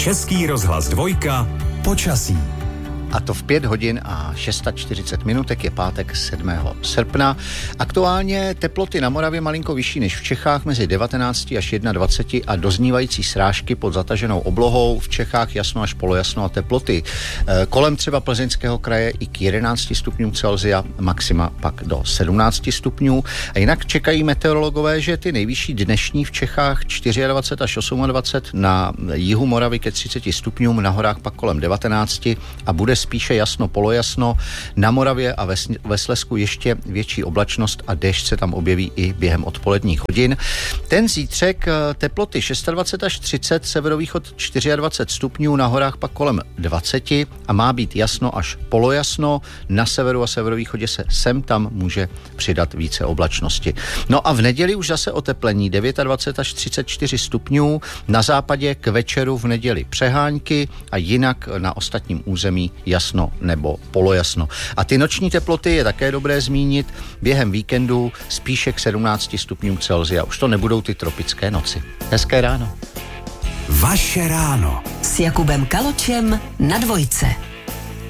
Český rozhlas 2, počasí. A to v 5 hodin a 640 minutek je pátek 7. srpna. Aktuálně teploty na Moravě malinko vyšší než v Čechách, mezi 19 až 21 a doznívající srážky pod zataženou oblohou. V Čechách jasno až polojasno a teploty kolem třeba Plzeňského kraje i k 11 stupňům Celsia, maxima pak do 17 stupňů. A jinak čekají meteorologové, že ty nejvyšší dnešní v Čechách 24 až 28, na jihu Moravy ke 30 stupňům, na horách pak kolem 19 a bude spíše jasno, polojasno. Na Moravě a ve Slezsku ještě větší oblačnost a déšť se tam objeví i během odpoledních hodin. Ten zítřek teploty 26 až 30, severovýchod 24 stupňů, na horách pak kolem 20 a má být jasno až polojasno. Na severu a severovýchodě se sem tam může přidat více oblačnosti. No a v neděli už zase oteplení 29 až 34 stupňů, na západě k večeru v neděli přehánky a jinak na ostatním území jasno nebo polojasno. A ty noční teploty je také dobré zmínit, během víkendu spíše k 17 stupňům Celsia. Už to nebudou ty tropické noci. Hezké ráno. Vaše ráno. S Jakubem Kaločem na Dvojce.